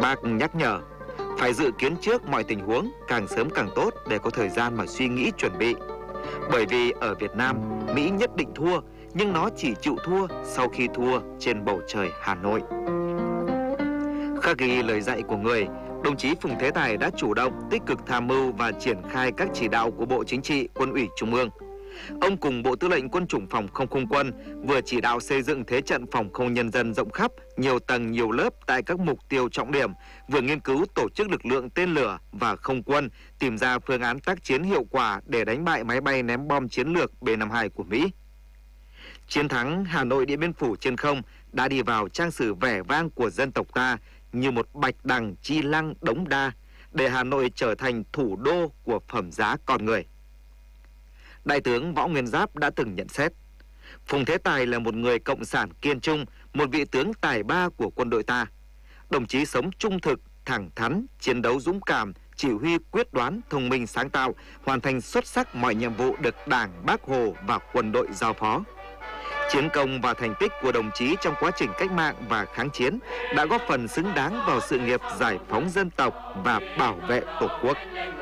Bác nhắc nhở, phải dự kiến trước mọi tình huống, càng sớm càng tốt để có thời gian mà suy nghĩ chuẩn bị. Bởi vì ở Việt Nam, Mỹ nhất định thua, nhưng nó chỉ chịu thua sau khi thua trên bầu trời Hà Nội. Khắc ghi lời dạy của người, đồng chí Phùng Thế Tài đã chủ động, tích cực tham mưu và triển khai các chỉ đạo của Bộ Chính trị, Quân ủy Trung ương. Ông cùng Bộ Tư lệnh Quân chủng Phòng không Không quân vừa chỉ đạo xây dựng thế trận phòng không nhân dân rộng khắp, nhiều tầng nhiều lớp tại các mục tiêu trọng điểm, vừa nghiên cứu tổ chức lực lượng tên lửa và không quân, tìm ra phương án tác chiến hiệu quả để đánh bại máy bay ném bom chiến lược B-52 của Mỹ. Chiến thắng Hà Nội Điện Biên Phủ trên không đã đi vào trang sử vẻ vang của dân tộc ta như một bạch đằng chi lăng đống đa, để Hà Nội trở thành thủ đô của phẩm giá con người. Đại tướng Võ Nguyên Giáp đã từng nhận xét, Phùng Thế Tài là một người cộng sản kiên trung, một vị tướng tài ba của quân đội ta. Đồng chí sống trung thực, thẳng thắn, chiến đấu dũng cảm, chỉ huy quyết đoán, thông minh sáng tạo, hoàn thành xuất sắc mọi nhiệm vụ được Đảng, Bác Hồ và quân đội giao phó. Chiến công và thành tích của đồng chí trong quá trình cách mạng và kháng chiến đã góp phần xứng đáng vào sự nghiệp giải phóng dân tộc và bảo vệ Tổ quốc.